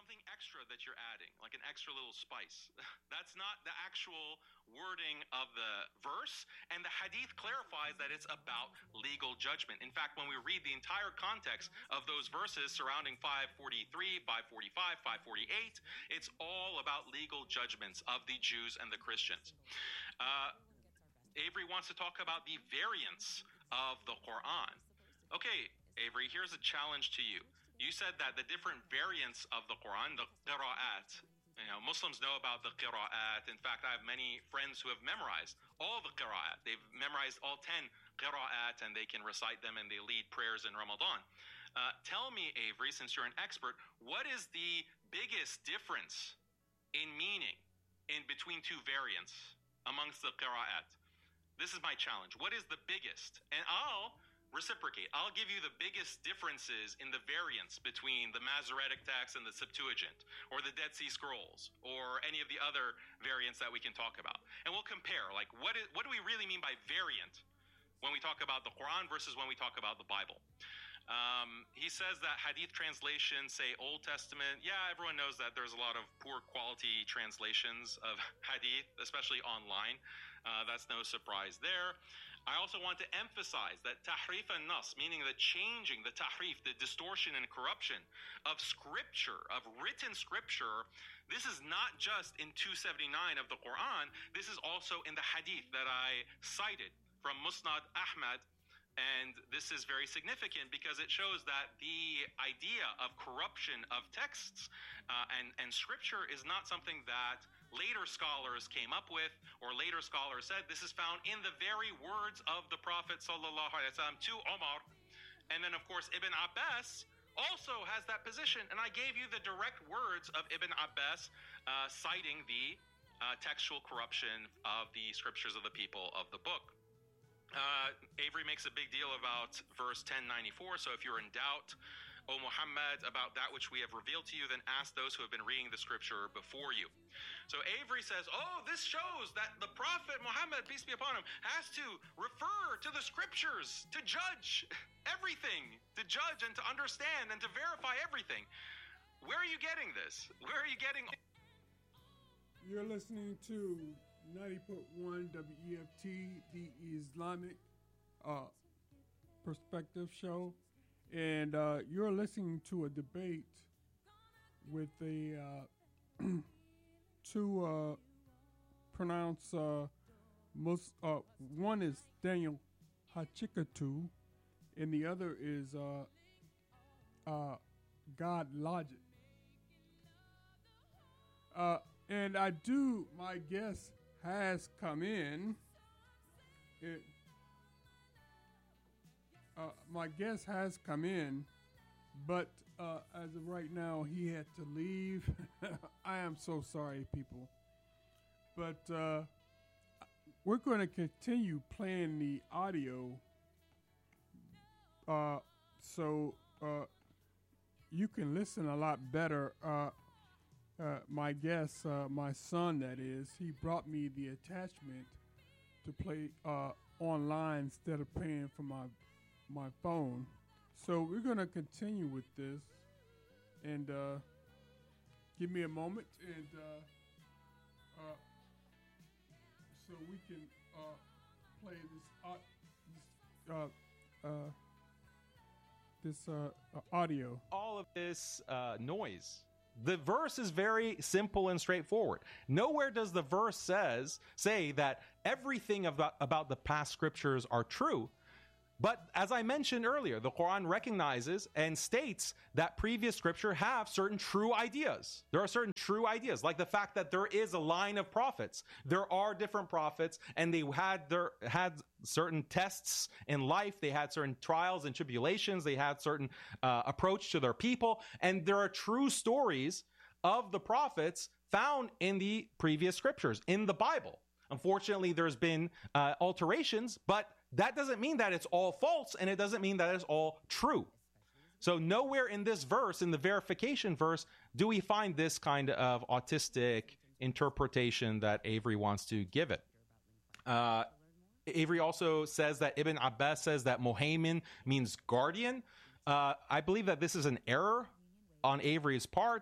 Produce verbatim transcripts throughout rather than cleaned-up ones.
something extra that you're adding, like an extra little spice. That's not the actual wording of the verse, and the hadith clarifies that it's about legal judgment. In fact, when we read the entire context of those verses surrounding five forty-three, five forty-five, five forty-eight, it's all about legal judgments of the Jews and the Christians. Uh, Avery wants to talk about the variants of the Quran. Okay, Avery, here's a challenge to you. You said that the different variants of the Quran, the qira'at, you know, Muslims know about the qira'at. In fact, I have many friends who have memorized all the qira'at. They've memorized all ten qira'at, and they can recite them, and they lead prayers in Ramadan. Uh, tell me, Avery, since you're an expert, what is the biggest difference in meaning in between two variants amongst the qira'at? This is my challenge. What is the biggest? And I'll reciprocate. I'll give you the biggest differences in the variants between the Masoretic text and the Septuagint, or the Dead Sea Scrolls, or any of the other variants that we can talk about. And we'll compare, like, what is, what do we really mean by variant when we talk about the Quran versus when we talk about the Bible? Um, he says that hadith translations say Old Testament. Yeah, everyone knows that there's a lot of poor quality translations of hadith, especially online. Uh, that's no surprise there. I also want to emphasize that tahrif an-nas, meaning the changing, the tahrif, the distortion and corruption of scripture, of written scripture, this is not just in two seventy-nine of the Quran, this is also in the hadith that I cited from Musnad Ahmad. And this is very significant because it shows that the idea of corruption of texts uh, and, and scripture is not something that later scholars came up with, or later scholars said. This is found in the very words of the Prophet sallallahu alaihi wasallam to Omar. And then, of course, Ibn Abbas also has that position. And I gave you the direct words of Ibn Abbas uh, citing the uh, textual corruption of the scriptures of the people of the book. Uh, Avery makes a big deal about verse ten ninety-four. So if you're in doubt, O Muhammad, about that which we have revealed to you, then ask those who have been reading the scripture before you. So Avery says, oh, this shows that the Prophet Muhammad, peace be upon him, has to refer to the scriptures to judge everything, to judge and to understand and to verify everything. Where are you getting this? Where are you getting? You're listening to ninety point one W E F T, the Islamic uh, Perspective Show. And uh, you're listening to a debate with the uh, two uh, pronounced, uh, most, uh, one is Daniel Hachikatu, and the other is uh, uh, God Logic. Uh, and I do, my guess has come in. It, uh, my guest has come in, but uh, as of right now, he had to leave. I am so sorry, people. But uh, we're going to continue playing the audio, uh, so uh, you can listen a lot better. Uh, Uh, my guest, uh, my son, that is, he brought me the attachment to play uh, online instead of paying for my my phone. So we're going to continue with this, and uh, give me a moment, and uh, uh, so we can uh, play this uh, this uh, uh, this uh, uh, audio. All of this uh, noise. The verse is very simple and straightforward. Nowhere does the verse says say that everything about, about the past scriptures are true. But as I mentioned earlier, the Quran recognizes and states that previous scripture have certain true ideas. There are certain true ideas, like the fact that there is a line of prophets. There are different prophets, and they had their had certain tests in life. They had certain trials and tribulations. They had certain uh, approach to their people, and there are true stories of the prophets found in the previous scriptures in the Bible. Unfortunately, there's been uh, alterations, but that doesn't mean that it's all false, and it doesn't mean that it's all true. So nowhere in this verse, in the verification verse, do we find this kind of autistic interpretation that Avery wants to give it. Uh, Avery also says that Ibn Abbas says that Muhaymin means guardian. Uh, I believe that this is an error on Avery's part,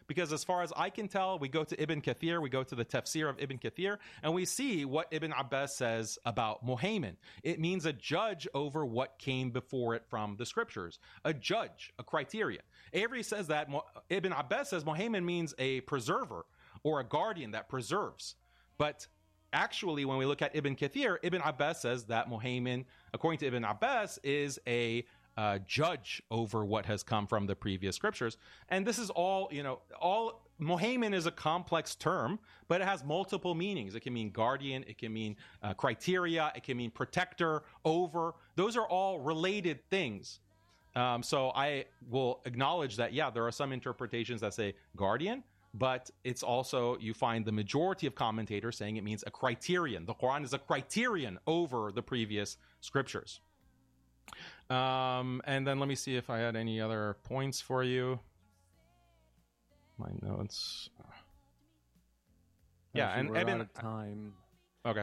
because as far as I can tell, we go to Ibn Kathir, we go to the tafsir of Ibn Kathir, and we see what Ibn Abbas says about Muhaymin. It means a judge over what came before it from the scriptures. A judge, a criteria. Avery says that, Ibn Abbas says Muhaymin means a preserver or a guardian that preserves. But actually, when we look at Ibn Kathir, Ibn Abbas says that Muhaymin, according to Ibn Abbas, is a uh, judge over what has come from the previous scriptures. And this is all, you know, all Muhaymin is a complex term, but it has multiple meanings. It can mean guardian, it can mean uh, criteria, it can mean protector, over. Those are all related things. Um, so I will acknowledge that, yeah, there are some interpretations that say guardian, but it's also, you find the majority of commentators saying it means a criterion. The Quran is a criterion over the previous scriptures. Um, and then let me see if I had any other points for you. My notes. Yeah, Actually, and we're Ibn, out of time. Okay.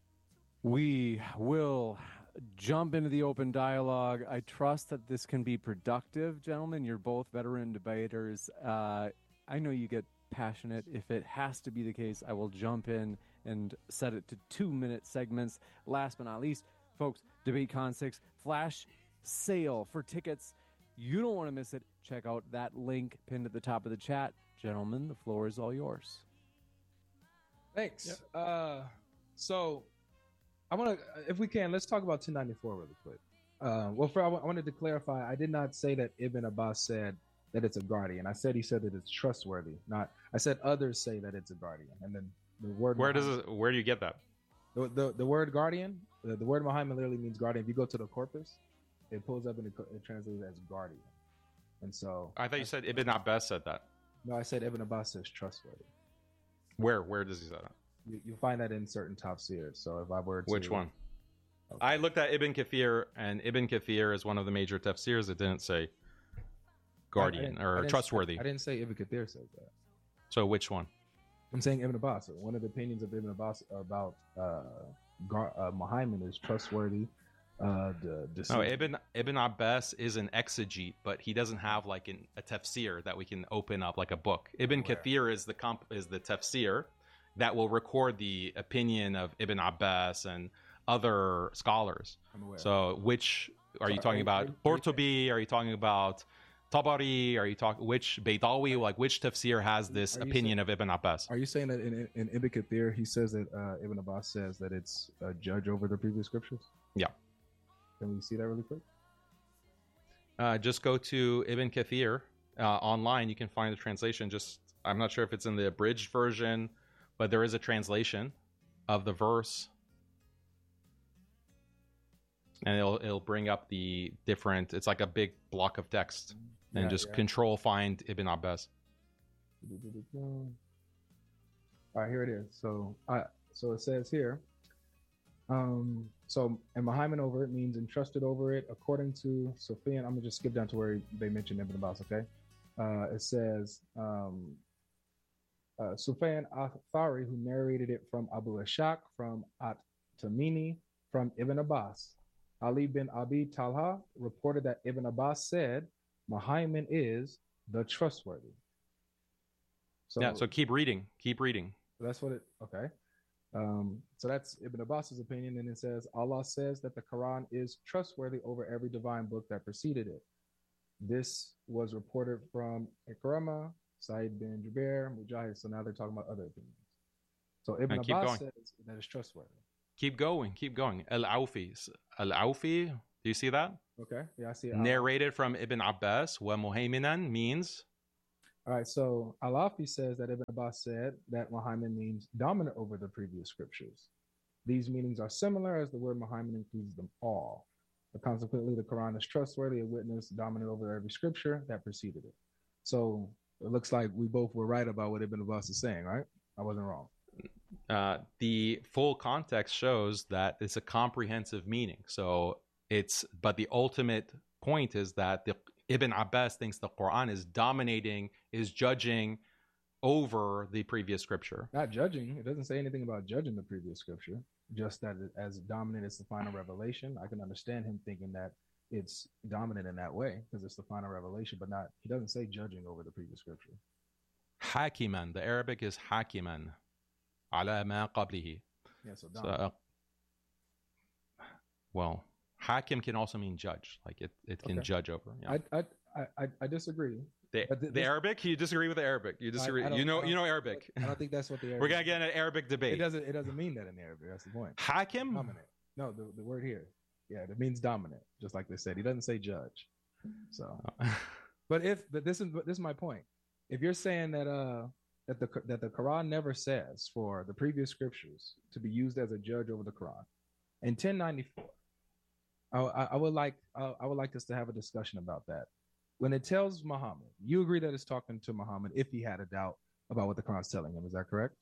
We will jump into the open dialogue. I trust that this can be productive, gentlemen. You're both veteran debaters. Uh, I know you get passionate. If it has to be the case, I will jump in and set it to two-minute segments. Last but not least, folks, DebateCon six flash sale for tickets. You don't want to miss it. Check out that link pinned at the top of the chat. Gentlemen, the floor is all yours. Thanks. Yep. Uh, so I want to, if we can, let's talk about ten ninety-four really quick. Uh, well, for, I, w- I wanted to clarify, I did not say that Ibn Abbas said that it's a guardian. I said he said that it's trustworthy. Not, I said others say that it's a guardian. And then the word Where Muhammad, does it, where do you get that? The, the, the word guardian, the, the word Muhammad literally means guardian. If you go to the corpus, it pulls up and it, it translates as guardian. And so I thought you said Ibn Abbas said that. No, I said Ibn Abbas is trustworthy. Where where does he say that? You, you find that in certain tafsirs. So if I were to, Which one? Okay. I looked at Ibn Kathir, and Ibn Kathir is one of the major tafsirs. It didn't say guardian I, I or I trustworthy. I, I didn't say Ibn Kathir says that. So which one? I'm saying Ibn Abbas. One of the opinions of Ibn Abbas about uh, Gar- uh, Muhammad is trustworthy. Uh, the, the no, Ibn Ibn Abbas is an exegete, but he doesn't have like an, a tafsir that we can open up like a book. Ibn Where? Kathir is the comp is the tafsir that will record the opinion of Ibn Abbas and other scholars. I'm aware. So, which are So you talking are- about? are- Qurtubi? Are you talking about Tabari? Are you talking which Baydawi? Like which tafsir has this Are you opinion saying- of Ibn Abbas? Are you saying that in, in Ibn Kathir he says that uh, Ibn Abbas says that it's a judge over the previous scriptures? Yeah. Can we see that really quick? Uh, just go to Ibn Kathir uh, online. You can find the translation. Just I'm not sure if it's in the abridged version, but there is a translation of the verse, and it'll it'll bring up the different. It's like a big block of text, and Yeah, just yeah. control find Ibn Abbas. All right, here it is. So, I so it says here. Um, so, and Muhammad over it means entrusted over it. According to Sufyan, I'm gonna just skip down to where they mentioned Ibn Abbas. Okay, uh, it says um, uh, Sufyan al-Thawri, who narrated it from Abu Ashaq, from At-Tamimi, from Ibn Abbas. Ali bin Abi Talha reported that Ibn Abbas said, Muhammad is the trustworthy. So, yeah. So keep reading. Keep reading. that's what it, okay. Um, so that's Ibn Abbas's opinion. And it says, Allah says that the Quran is trustworthy over every divine book that preceded it. This was reported from Ikramah, Sa'id bin Jubair, Mujahid. So now they're talking about other opinions. So Ibn And keep Abbas going. says that it's trustworthy. Keep going. Keep going. Al-Awfi. Al-Awfi. Do you see that? Okay. Yeah, I see it. Narrated from Ibn Abbas. Wa muhaiminan means. All right, so Al-Afi says that Ibn Abbas said that Muhammad means dominant over the previous scriptures. These meanings are similar as the word Muhammad includes them all. But consequently, the Quran is trustworthy, a witness dominant over every scripture that preceded it. So it looks like we both were right about what Ibn Abbas is saying, right? I wasn't wrong. Uh, the full context shows that it's a comprehensive meaning. So it's, but the ultimate point is that the Ibn Abbas thinks the Quran is dominating, is judging over the previous scripture. Not judging. It doesn't say anything about judging the previous scripture, just that it, as dominant as the final revelation. I can understand him thinking that it's dominant in that way because it's the final revelation, but not, he doesn't say judging over the previous scripture. حاكما. The Arabic is حاكما على ما قبله. Yeah, so, So, uh, well, hakim can also mean judge. Like it, it can Okay. judge over. Yeah. I, I I I disagree. the but th- the this- Arabic? You disagree with the Arabic? You disagree? I don't- you know I don't- you know Arabic. I don't think that's what the Arabic We're gonna get in an Arabic It debate. doesn't it doesn't mean that in Arabic. That's the point. Hakim? Dominant. No, the, the word here. Yeah, it means dominant, just like they said. He doesn't say judge. So, but if but this is but this is my point. If you're saying that uh that the that the Quran never says for the previous scriptures to be used as a judge over the Quran, in ten ninety-four, I, I, I would like I, I would like us to have a discussion about that. When it tells Muhammad, you agree that it's talking to Muhammad if he had a doubt about what the Quran's telling him. Is that correct?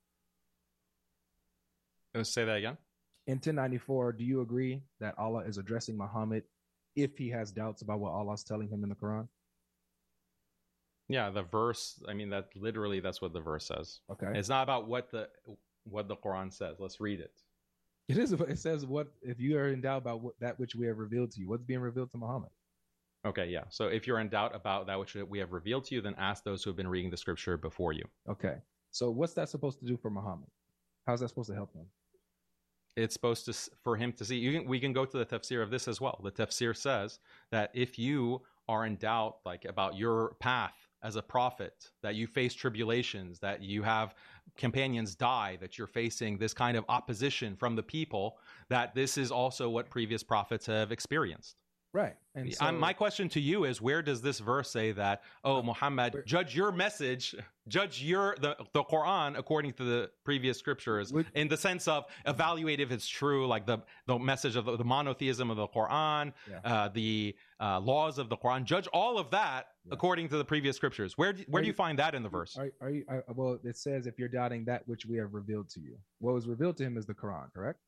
Let's say that again. In ten ninety-four, do you agree that Allah is addressing Muhammad if he has doubts about what Allah's telling him in the Quran? Yeah, the verse. I mean, that literally that's what the verse says. Okay. It's not about what the what the Quran says. Let's read it. It is. It says, "What if you are in doubt about what, that which we have revealed to you? What's being revealed to Muhammad?" Okay, yeah. So if you're in doubt about that which we have revealed to you, then ask those who have been reading the scripture before you. Okay. So what's that supposed to do for Muhammad? How's that supposed to help him? It's supposed to for him to see. You can, we can go to the tafsir of this as well. The tafsir says that if you are in doubt, like about your path as a prophet, that you face tribulations, that you have companions die, that you're facing this kind of opposition from the people, that this is also what previous prophets have experienced. Right. And so, Um, my question to you is, where does this verse say that, oh, Muhammad, where- judge your message, judge your the, the Quran according to the previous scriptures, Would- in the sense of evaluate if it's true, like the, the message of the, the monotheism of the Quran, Yeah. uh, the uh, laws of the Quran, judge all of that Yeah. according to the previous scriptures. Where do, where Are do you you- find that in the verse? are, are you? Are, well, it says if you're doubting that which we have revealed to you. What was revealed to him is the Quran, correct?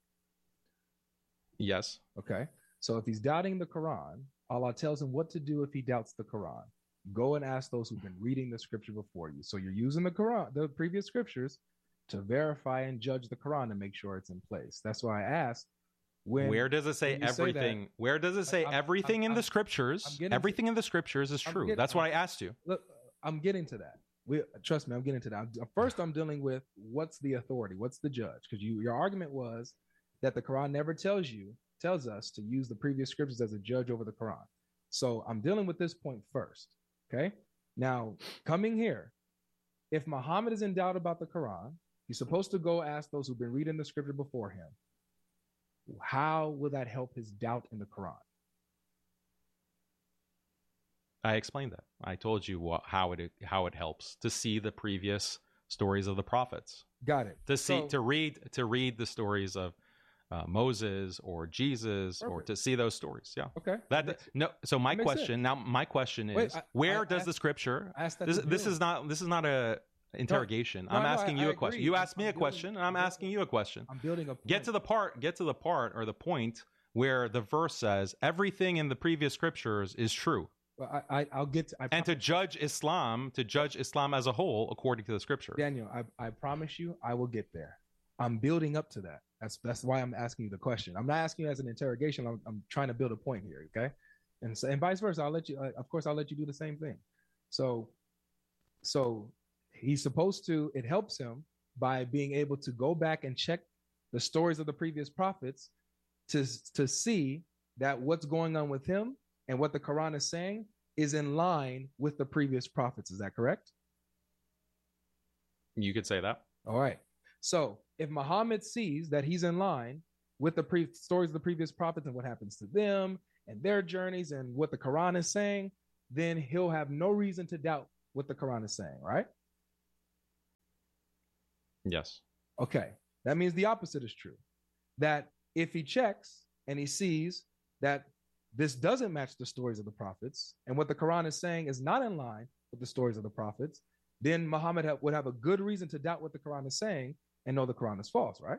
Yes. Okay. So if he's doubting the Quran, Allah tells him what to do if he doubts the Quran. Go and ask those who've been reading the scripture before you. So you're using the Quran, the previous scriptures, to verify and judge the Quran and make sure it's in place. That's why I asked when. Where does it say when you say that- everything? Where does it say I'm- everything I'm- in the I'm- scriptures? I'm getting to- Everything in the scriptures is I'm true. getting- That's what I asked you. Look, I'm getting to that. We trust me, I'm getting to that. I'm- First, I'm dealing with what's the authority, what's the judge? Because you, your argument was that the Quran never tells you, tells us to use the previous scriptures as a judge over the Quran. So I'm dealing with this point first. Okay. Now, coming here, if Muhammad is in doubt about the Quran, he's supposed to go ask those who've been reading the scripture before him. How will that help his doubt in the Quran? I explained that. I told you what, how it how it helps to see the previous stories of the prophets, Got it. to see So- to read to read the stories of uh, Moses or Jesus, or Perfect. to see those stories. Yeah, Okay. that no. So my that makes question now, my question is, Wait, I- where I does asked- the scripture? I asked that This to this Dylan. is not this is not a interrogation. No, I'm no, I- asking I you a agree. question. You I'm- asked me I'm a building- question, and I'm I'm building- asking you a question. I'm building a point. Get to the part. Get to the part or the point where the verse says everything in the previous scriptures is true. Well, I, I, I'll get to, I And to judge Islam, to judge Islam as a whole according to the scripture. Daniel, I, I promise you, I will get there. I'm building up to that. That's that's why I'm asking you the question. I'm not asking you as an interrogation. I'm, I'm trying to build a point here, okay? And so, and vice versa. I'll let you. Uh, of course, I'll let you do the same thing. So, so he's supposed to. It helps him by being able to go back and check the stories of the previous prophets to to see that what's going on with him and what the Quran is saying is in line with the previous prophets. Is that correct? You could say that. All right. So if Muhammad sees that he's in line with the pre- stories of the previous prophets and what happens to them and their journeys and what the Quran is saying, then he'll have no reason to doubt what the Quran is saying, right? Yes. Okay. That means the opposite is true. That if he checks and he sees that this doesn't match the stories of the prophets and what the Quran is saying is not in line with the stories of the prophets, then Muhammad ha- would have a good reason to doubt what the Quran is saying and know the Quran is false, right?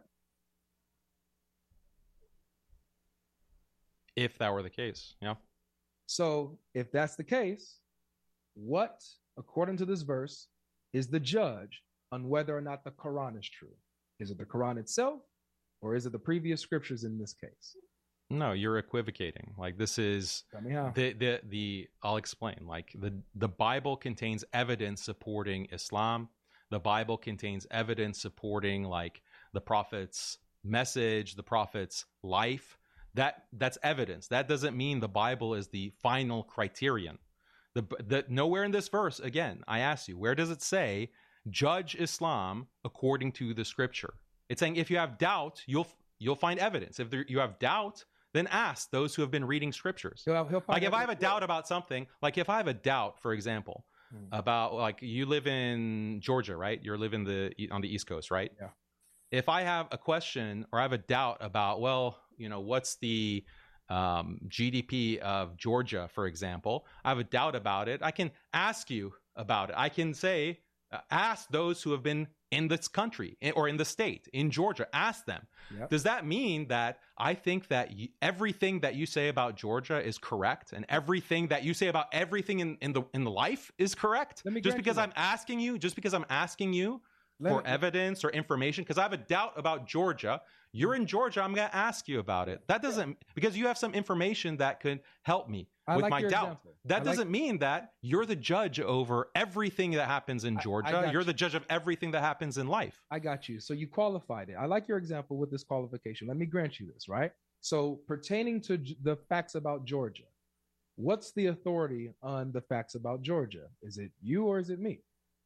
If that were the case. Yeah. So if that's the case, what, according to this verse, is the judge on whether or not the Quran is true? Is it the Quran itself, or is it the previous scriptures in this case? No, you're equivocating. Like this is Tell me how. the the the. I'll explain. Like the the Bible contains evidence supporting Islam. The Bible contains evidence supporting like the prophet's message, the prophet's life. That that's evidence. That doesn't mean the Bible is the final criterion. The the nowhere in this verse, again, I ask you, where does it say judge Islam according to the scripture? It's saying if you have doubt, you'll you'll find evidence. If there, you have doubt, then ask those who have been reading scriptures. He'll, he'll Like if I have a doubt about something, like if I have a doubt, for example, hmm. about like you live in Georgia, right? You're living the on the East Coast, right? Yeah. If I have a question or I have a doubt about, well, you know, what's the um, G D P of Georgia, for example, I have a doubt about it. I can ask you about it. I can say, uh, ask those who have been in this country or in the state, in Georgia, ask them. Yep. Does that mean that I think that you, everything that you say about Georgia is correct and everything that you say about everything in, in the in the life is correct? Just because I'm asking you, just because I'm asking you Let for me, evidence or information, because I have a doubt about Georgia, you're in Georgia, I'm going to ask you about it. That doesn't, yeah. because you have some information that could help me I with like my doubt. Example. That I doesn't like, mean that you're the judge over everything that happens in Georgia. I, I you're you. the judge of everything that happens in life. I got you. So you qualified it. I like your example with this qualification. Let me grant you this, right? So pertaining to the facts about Georgia, what's the authority on the facts about Georgia? Is it you or is it me?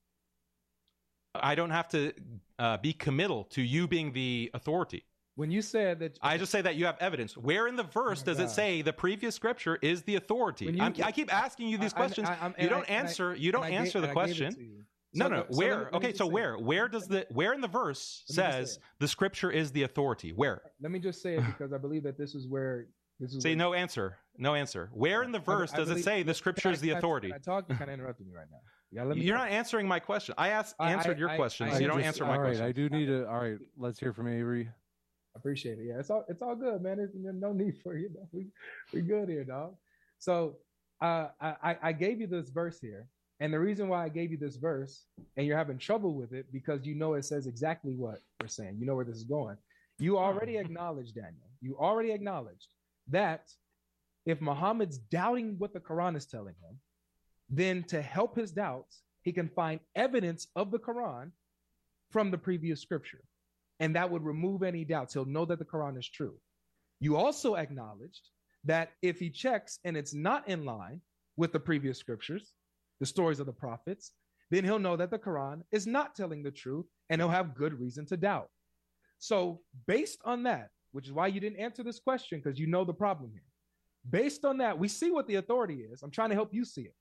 I don't have to uh, be committal to you being the authority. When you said that, I just say that you have evidence. Where in the verse oh does God. it say the previous scripture is the authority? You, I'm, I keep asking you these I, questions. I, you don't I, answer. I, you don't answer gave, the question. So no, no. so where? Let me, let okay, so where? Where does the where in the verse says the scripture is the authority? Where? Let me just say it because I believe that this is where this is. Say where, no answer. No answer. Where in the verse does it say the scripture is the authority? I talk. You're kind of interrupting me right now. Yeah, let me You're know. not answering my question. I asked answered I, your I, question, I, so I you don't just, answer my all right, question. I do need to. All right, let's hear from Avery. Appreciate it. Yeah, it's all it's all good, man. There's no need for you. Know, we we good here, dog. So uh, I I gave you this verse here, and the reason why I gave you this verse, and you're having trouble with it because you know it says exactly what we're saying. You know where this is going. You already acknowledged, Daniel. You already acknowledged that if Muhammad's doubting what the Quran is telling him, then to help his doubts, he can find evidence of the Quran from the previous scripture. And that would remove any doubts. He'll know that the Quran is true. You also acknowledged that if he checks and it's not in line with the previous scriptures, the stories of the prophets, then he'll know that the Quran is not telling the truth and he'll have good reason to doubt. So based on that, which is why you didn't answer this question because you know the problem here. Based on that, we see what the authority is. I'm trying to help you see it.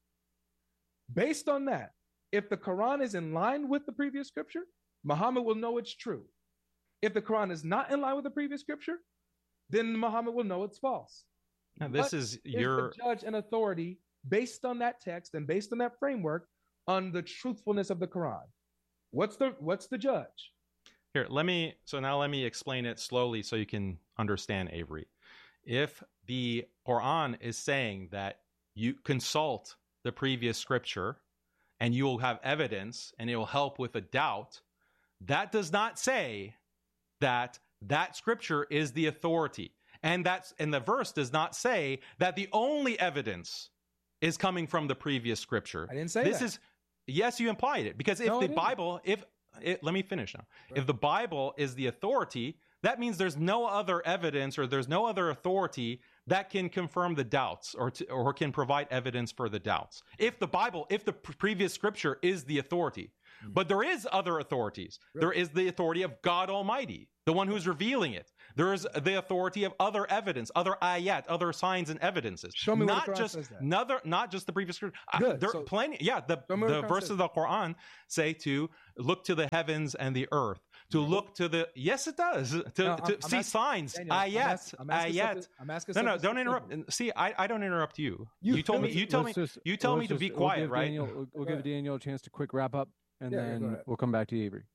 Based on that, if the Quran is in line with the previous scripture, Muhammad will know it's true. If the Quran is not in line with the previous scripture, then Muhammad will know it's false. Now, this what is your is the judge and authority based on that text and based on that framework on the truthfulness of the Quran. What's the what's the judge? Here, let me so now let me explain it slowly so you can understand, Avery. If the Quran is saying that you consult the previous scripture and you will have evidence and it will help with a doubt, that does not say that that scripture is the authority. And that's and the verse does not say that the only evidence is coming from the previous scripture. I didn't say this that. is yes, you implied it because if No, I the didn't. Bible, if it, let me finish now. Right. If the Bible is the authority, that means there's no other evidence or there's no other authority that can confirm the doubts or to, or can provide evidence for the doubts. If the Bible, if the pre- previous scripture is the authority, mm. but there is other authorities. Right. There is the authority of God Almighty, the one who's revealing it. There is the authority of other evidence, other ayat, other signs and evidences. Show me not where the Quran just says that. Another, not just the previous scripture. Good. Uh, there So- are plenty. Yeah, the Show me where the the Quran verses says of the Quran say to look to the heavens and the earth, to look to the. Yes, it does. To, No, to I'm- I'm see asking- signs, Daniel, I'm ayat, asking- I'm asking ayat. something- I'm asking No, no, something don't interrupt. specific. See, I, I don't interrupt you. You You, told me. finish You it. tell me. Let's just- You tell let's me to just- be we'll quiet, give right? Daniel, we'll, we'll Go give ahead. Daniel a chance to quick wrap up, and Yeah, yeah, go then ahead. we'll come back to Avery.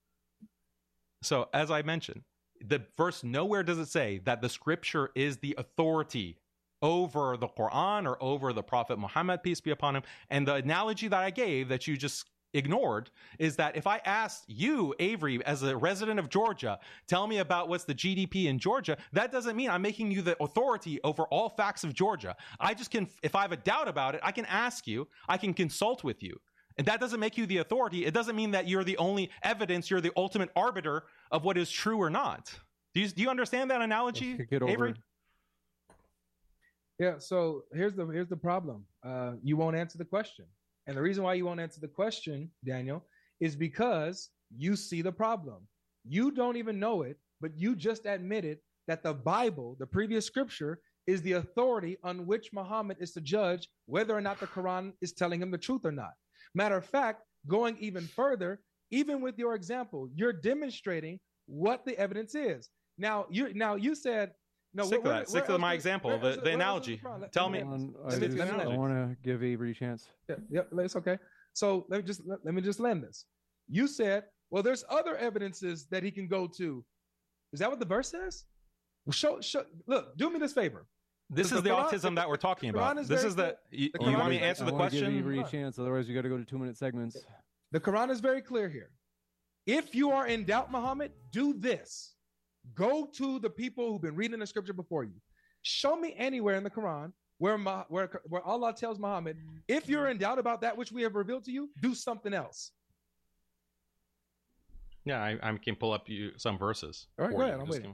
So, as I mentioned, the verse nowhere does it say that the scripture is the authority over the Quran or over the Prophet Muhammad, peace be upon him. And the analogy that I gave that you just ignored is that if I asked you, Avery, as a resident of Georgia, tell me about what's the G D P in Georgia, that doesn't mean I'm making you the authority over all facts of Georgia. I just can, if I have a doubt about it, I can ask you, I can consult with you. And that doesn't make you the authority. It doesn't mean that you're the only evidence, you're the ultimate arbiter of what is true or not. Do you, do you understand that analogy, Avery? Yeah, so here's the here's the problem. Uh, you won't answer the question. And the reason why you won't answer the question, Daniel, is because you see the problem. You don't even know it, but you just admitted that the Bible, the previous scripture, is the authority on which Muhammad is to judge whether or not the Quran is telling him the truth or not. Matter of fact, going even further, even with your example, you're demonstrating what the evidence is. Now, you now you said, no, stick where, to that. Stick to my example, the, the analogy. Tell me. On, I, just, I want to give Avery a chance. Yeah, yeah, it's okay. So let me just let, let me just land this. You said, well, there's other evidences that he can go to. Is that what the verse says? Well, show, show. Look, do me this favor. This is the, the Quran, autism that we're talking about. Is this is the. You, you want me to answer the question? Give Avery a chance. Otherwise, you got to go to two-minute segments. The Quran is very clear here. If you are in doubt, Muhammad, do this. Go to the people who've been reading the scripture before you. Show me anywhere in the Quran where, where, where Allah tells Muhammad, if you're in doubt about that which we have revealed to you, do something else. Yeah, I, I can pull up you some verses. All right, go ahead. I'm waiting.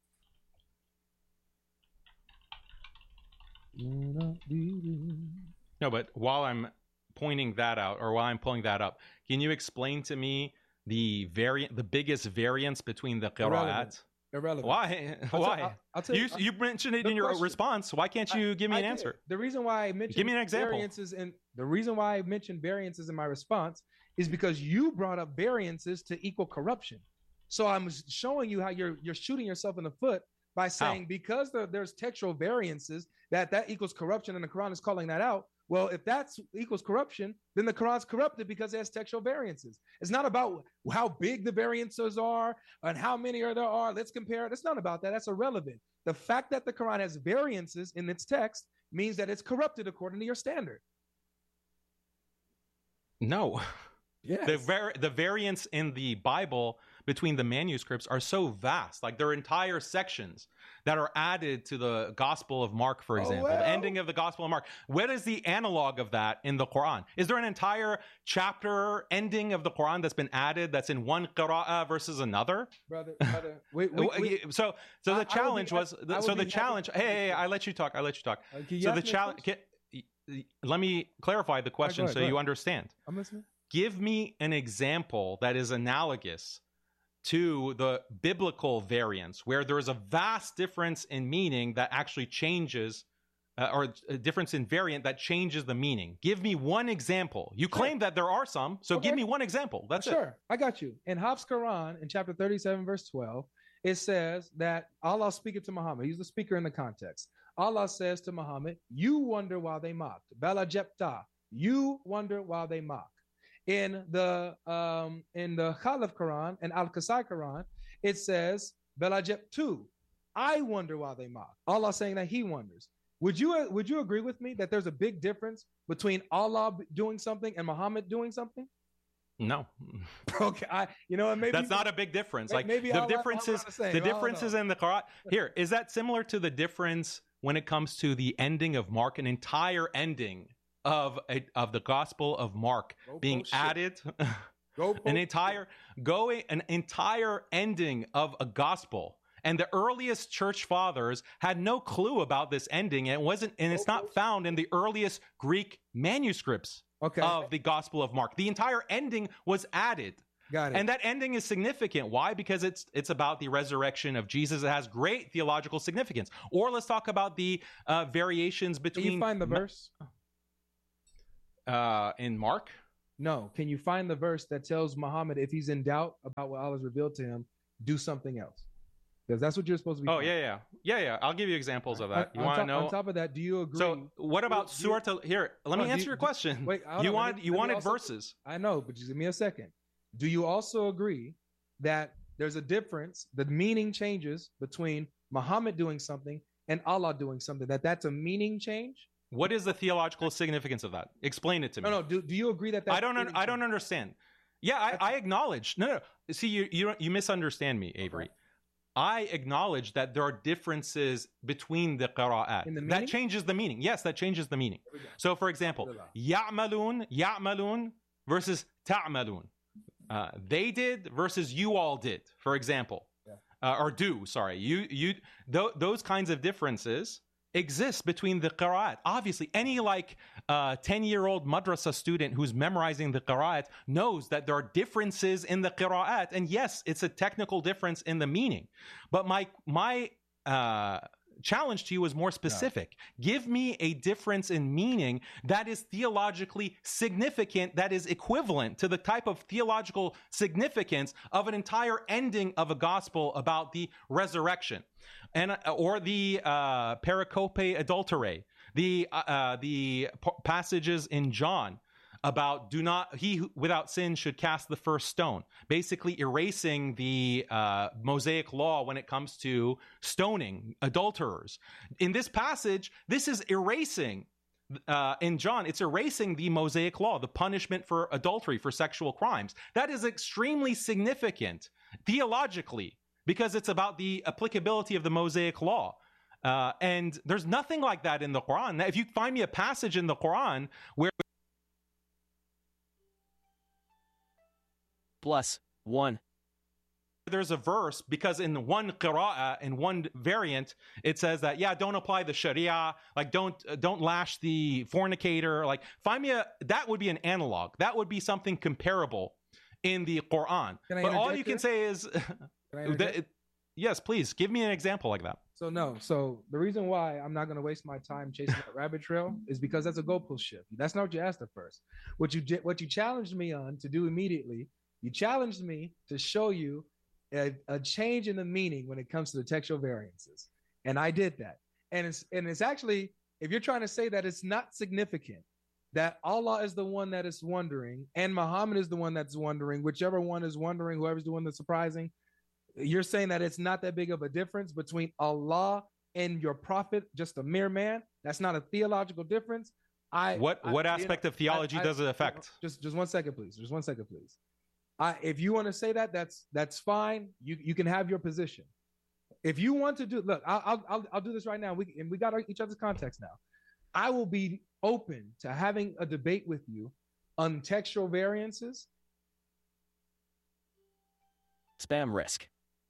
No, but while I'm pointing that out, or while I'm pulling that up, can you explain to me the variant, the biggest variance between the qira'at? Irrelevant. Why? I'll why? T- I'll, I'll tell you, you, you mentioned it in your question. response. Why can't you I, give me I an did. answer? The reason why I mentioned give me an example. variances in the reason why I mentioned variances in my response is because you brought up variances to equal corruption. So I'm showing you how you're you're shooting yourself in the foot by saying how? because there, there's textual variances that that equals corruption, and the Quran is calling that out. Well, if that equals corruption, then the Quran's corrupted because it has textual variances. It's not about how big the variances are and how many there are. Let's compare it. It's not about that. That's irrelevant. The fact that the Quran has variances in its text means that it's corrupted according to your standard. No. Yes. The, var- the variants in the Bible between the manuscripts are so vast. Like there are entire sections that are added to the Gospel of Mark, for example, oh, well. the ending of the Gospel of Mark. What is the analog of that in the Quran? Is there an entire chapter ending of the Quran that's been added that's in one qira'ah versus another? Brother, brother. Wait, wait, wait. So, so the I, challenge I was, be, so the challenge, hey, hey, hey, I let you talk. I let you talk. Uh, you so the challenge, let me clarify the question right, ahead, so you understand. I'm listening. Give me an example that is analogous to the biblical variants where there is a vast difference in meaning that actually changes uh, or a difference in variant that changes the meaning. Give me one example. You sure. claim that there are some, so okay. give me one example. That's sure. it. Sure, I got you. In Hafs Quran, in chapter thirty-seven, verse twelve, it says that Allah speaking to Muhammad. He's the speaker in the context. Allah says to Muhammad, you wonder while they mocked. Bala jepta, you wonder while they mock. In the um, in the Khalaf Quran and Al-Qasai Quran, it says Bala jeptu, I wonder while they mock. Allah saying that He wonders. Would you would you agree with me that there's a big difference between Allah doing something and Muhammad doing something? No. Okay, I, you know, maybe that's not a big difference. Like maybe the Allah, differences, Allah the differences in the Quran. Here, is that similar to the difference when it comes to the ending of Mark, an entire ending of a, of the Gospel of Mark Go being bullshit. added, Go an entire going, an entire ending of a gospel. And the earliest church fathers had no clue about this ending, and it wasn't, and it's not found in the earliest Greek manuscripts okay. of the Gospel of Mark. The entire ending was added. Got it. And that ending is significant. Why? Because it's it's about the resurrection of Jesus. It has great theological significance. Or let's talk about the uh, variations between. Can you find the verse? Uh, in Mark? No. Can you find the verse that tells Muhammad if he's in doubt about what Allah has revealed to him, do something else? Because that's what you're supposed to be. Oh, finding. yeah, yeah. Yeah, yeah. I'll give you examples of that. You want to know? On top of that, do you agree? So what about do you, Surah? Here, let no, me answer you, your question. Wait, you on, wanted, me, you wanted also, verses. I know, but just give me a second. Do you also agree that there's a difference, the meaning changes between Muhammad doing something and Allah doing something, that that's a meaning change? What is the theological significance of that? Explain it to me. No, no. Do, do you agree that that's I don't. Un- fitting I to- don't understand. Yeah, I, I acknowledge. No, no. See, you you you misunderstand me, Avery. Okay. I acknowledge that there are differences between the qira'at. In the That meaning? changes the meaning. Yes, that changes the meaning. we go. So, for example, ya'malun, ya'malun versus ta'malun. Uh, they did versus you all did, for example. Yeah. Uh, or do, sorry. You you th- those kinds of differences exist between the qira'at. Obviously, any like uh, ten-year-old madrasa student who's memorizing the qira'at knows that there are differences in the qira'at. And yes, it's a technical difference in the meaning. But my my uh, challenge to you is more specific. Give me a difference in meaning that is theologically significant, that is equivalent to the type of theological significance of an entire ending of a gospel about the resurrection. And uh, or the uh, pericope adulterae, the uh, uh, the p- passages in John about do not he who, without sin should cast the first stone, basically erasing the uh, Mosaic law when it comes to stoning adulterers. In this passage, this is erasing. Uh, in John, it's erasing the Mosaic law, the punishment for adultery, for sexual crimes. That is extremely significant theologically, because it's about the applicability of the Mosaic law. Uh, and there's nothing like that in the Quran. Now, if you find me a passage in the Quran where Plus one. there's a verse, because in one qira'ah, in one variant, it says that, yeah, don't apply the sharia, like don't uh, don't lash the fornicator. Like, find me a, that would be an analog. That would be something comparable in the Quran. Can I But all interject you can here? say is, Can I that interject? it- yes, please, give me an example like that. So no. So the reason why I'm not going to waste my time chasing that rabbit trail is because that's a goalpost shift. That's not what you asked at first. What you di- what you challenged me on to do immediately, you challenged me to show you a, a change in the meaning when it comes to the textual variances, and I did that. And it's and it's actually, if you're trying to say that it's not significant, that Allah is the one that is wondering and Muhammad is the one that's wondering, whichever one is wondering, whoever's the one that's surprising, you're saying that it's not that big of a difference between Allah and your prophet, just a mere man. That's not a theological difference. I What I- what you aspect know, of theology I- I- does it affect? Just just one second, please. Just one second, please. I, if you want to say that, that's that's fine. You you can have your position. If you want to do, look, I'll I'll I'll, I'll do this right now. We and we got our, each other's context now. I will be open to having a debate with you on textual variances, Spam risk.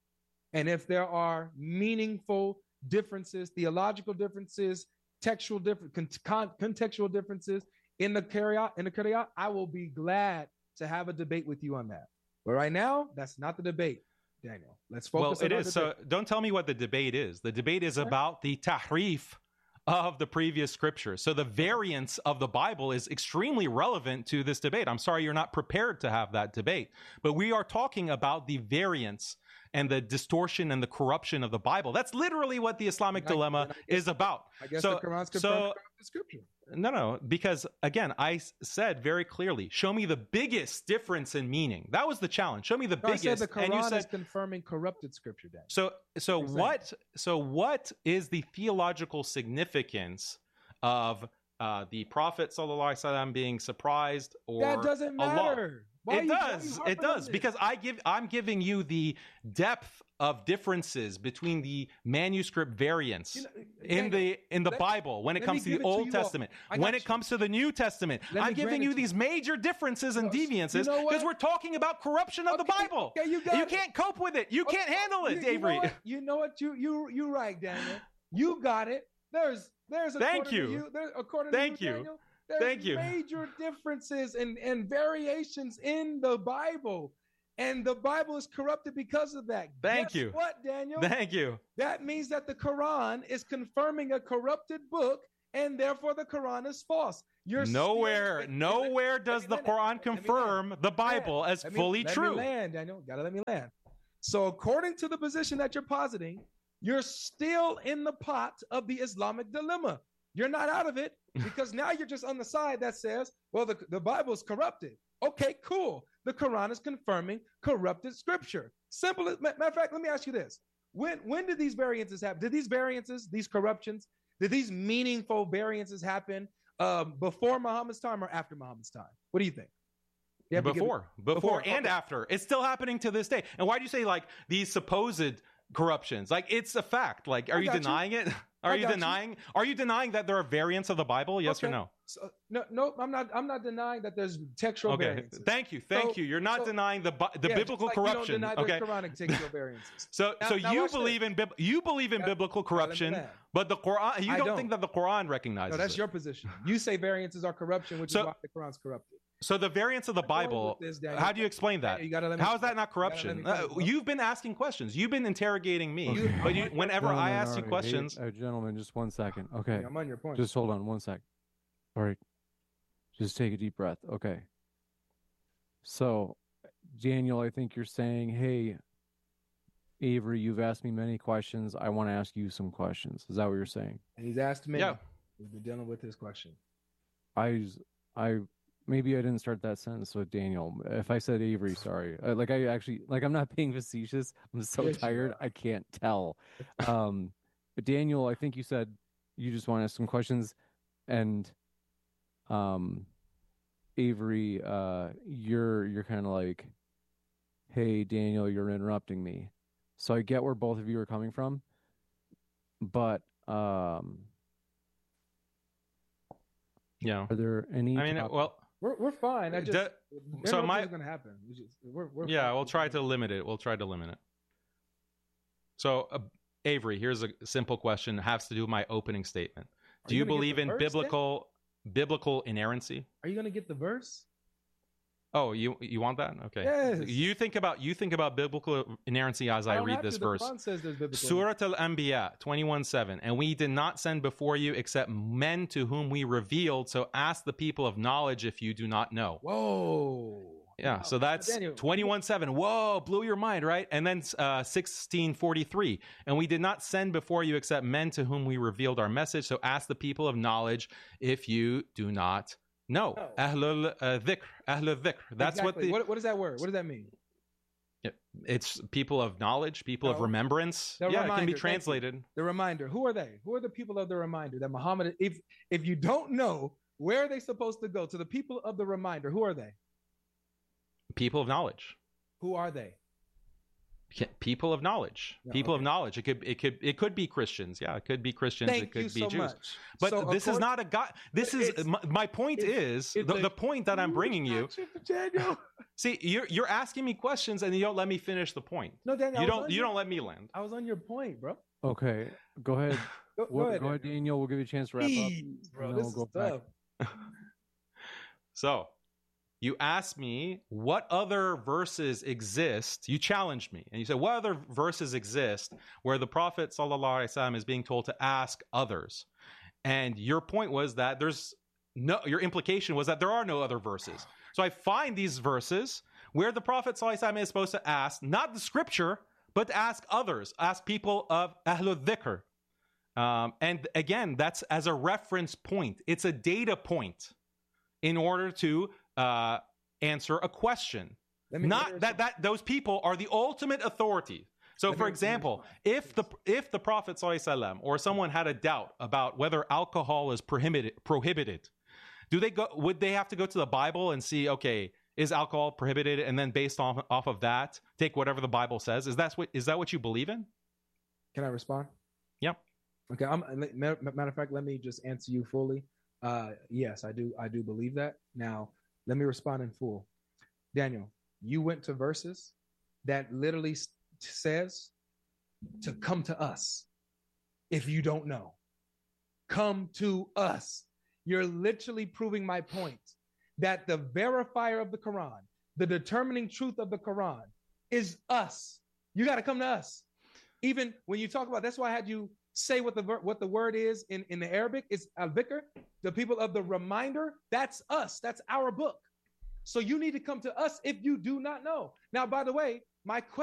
and if there are meaningful differences, theological differences, textual different con- con- contextual differences in the Qur'an, in the Qur'an, I will be glad to have a debate with you on that. But right now, that's not the debate, Daniel. Let's Well, focus. it on our is. So debate. don't tell me what the debate is. The debate is about the tahrif of the previous scriptures. So the variance of the Bible is extremely relevant to this debate. I'm sorry you're not prepared to have that debate, but we are talking about the variance and the distortion and the corruption of the Bible. That's literally what the Islamic And I- dilemma and I guess- is about. I guess so- the Quran's so- confirming the scripture. No, no, because again, I s- said very clearly, show me the biggest difference in meaning. That was the challenge. Show me the No, I biggest. said the and you Quran said, is confirming corrupted scripture, Daniel. So, so What you're saying. what? So, what is the theological significance of uh, the Prophet sallallahu alaihi wasallam being surprised, or That doesn't Allah? matter. Why are It you- why are you does. harping It on does this? because I give. I'm giving you the depth of differences between the manuscript variants You know, in Daniel, the in the let- Bible when it let comes me to give the it to Old you all. Testament. I When got it you. comes to the New Testament, Let I'm me giving grant you it to these major differences and No, you deviances know what? because we're talking about corruption of the Okay, Bible. okay, you got you it. can't cope with it. You Okay, can't handle it, you, you know Avery. what? You know what? You you you right, Daniel. You got it. There's there's Thank according to you. There, according Thank to you, you. Daniel, there's Thank you. major differences and and variations in the Bible, and the Bible is corrupted because of that. Thank Guess you. What, Daniel? Thank you. That means that the Quran is confirming a corrupted book, and therefore the Quran is false. You're Nowhere, still, nowhere let does me the land. Quran Let me confirm the Bible as Let me- fully let true. Me land, Daniel. Gotta let me land. So, according to the position that you're positing, you're still in the pot of the Islamic dilemma. You're not out of it because now you're just on the side that says, well, the, the Bible is corrupted. Okay, cool. The Quran is confirming corrupted scripture. Simple. as- Matter of fact, let me ask you this. When when did these variances happen? Did these variances, these corruptions, Did these meaningful variances happen um, before Muhammad's time or after Muhammad's time? What do you think? You have to give Before, it- before, and okay. after. It's still happening to this day. And why do you say like these supposed corruptions? Like it's a fact. Like, are I you got you. denying it? Are I you got you. denying? Are you denying that there are variants of the Bible? Yes or Okay. no? So, no, no, I'm not. I'm not denying that there's textual Okay. variances. Thank you. Thank So- you. You're not so- denying the bi- the Yeah, just biblical like corruption. You don't deny Okay. there's Quranic textual variances. So, Now- so now you watch believe this. in bib- you believe in Now- biblical now let me corruption, land. but the Quran you I don't, don't. think that the Quran recognizes No, that's it. your position. You say variances are corruption, which So- is why the Quran's corrupted. So the variants of the I'm going Bible. with this, Daniel. How do you explain that? Daniel, you gotta let me How is that finish. not You gotta let corruption? me finish, Uh, bro. you've been asking questions. You've been interrogating me. You- but you, whenever I Gentlemen, ask all you right, questions, hey, uh, gentlemen, just one second. Okay, I'm on your point. just hold on one sec. All right, just take a deep breath. Okay. So, Daniel, I think you're saying, hey, Avery, you've asked me many questions. I want to ask you some questions. Is that what you're saying? and he's asked me. Yeah. We've been dealing with his question. I, I, maybe I didn't start that sentence with Daniel. If I said Avery, sorry. Uh, like I actually, like I'm not being facetious. I'm so Yes, you tired. are. I can't tell. Um, but Daniel, I think you said you just want to ask some questions, and, um, Avery, uh, you're you're kind of like, hey, Daniel, you're interrupting me. So I get where both of you are coming from, but um, yeah. are there any? I mean, top- well, We're we're fine. I just the- so so my my- is gonna happen. We just, we're, we're yeah, fine. we'll try to limit it. We'll try to limit it. So, uh, Avery, here's a simple question. It has to do with my opening statement. Are Do you you gonna get believe the in verse then? biblical biblical inerrancy? Are you gonna get the verse? Oh, you you want that? Okay. Yes. You think about you think about biblical inerrancy as I, don't read have this to. The verse. Quran says there's biblical. Surat al-Anbiya twenty-one seven. And we did not send before you except men to whom we revealed. So ask the people of knowledge if you do not know. Whoa. Yeah, Wow. so that's Daniel, twenty-one seven. Whoa, blew your mind, right? And then uh, sixteen forty-three. And we did not send before you except men to whom we revealed our message. So ask the people of knowledge if you do not know. No. Ahlul uh, dhikr. Ahlul dhikr. That's what Exactly. the. what what is that word? What does that mean? It's people of knowledge, people of No. remembrance. The yeah, it can reminder, be thank you. translated. The reminder. Who are they? Who are the people of the reminder that Muhammad? If if you don't know, where are they supposed to go? To the people of the reminder. Who are they? People of knowledge. Who are they? Pe- People of knowledge. Yeah, People of okay. knowledge. It could. It could. It could be Christians. Yeah, it could be Christians. Thank it could you be so Jews. much. But So, this is according- not a God. This But is it's- my, my point it's- is it's the, a the point that I'm bringing you. Daniel. See, you're you're asking me questions and you don't let me finish the point. No, Daniel. I You was don't on you your- don't let me land. I was on your point, bro. Okay, go ahead. Go, Well, go ahead, go ahead, Daniel. Daniel. We'll give you a chance to wrap up. Jeez, bro. and then This we'll is go back. tough. So, you asked me what other verses exist. You challenged me and you said what other verses exist where the Prophet sallallahu alaihi wasallam is being told to ask others. And your point was that there's no your implication was that there are no other verses. So I find these verses where the Prophet sallallahu alaihi wasallam is supposed to ask not the scripture but to ask others, ask people of Ahlul Dhikr. Um, and again, that's as a reference point. It's a data point in order to uh, answer a question. Let me- let me Not that that those people are the ultimate authority. So, Let for me- example, let me if the if the Prophet ﷺ or someone had a doubt about whether alcohol is prohibited prohibited, do they go? Would they have to go to the Bible and see? Okay, is alcohol prohibited? And then based off off of that, take whatever the Bible says. Is that what is that what you believe in? Can I respond? Yep. Okay. I'm matter matter of fact. Let me just answer you fully. Uh, yes, I do. I do believe that. Now, let me respond in full. Daniel, you went to verses that literally s- says to come to us if you don't know. Come to us. You're literally proving my point that the verifier of the Quran, the determining truth of the Quran, is us. You got to come to us. Even when you talk about, that's why I had you say what the ver- what the word is in, in the Arabic. It's al-Dhikr, the people of the reminder. That's us. That's our book. So you need to come to us if you do not know. Now, by the way, my question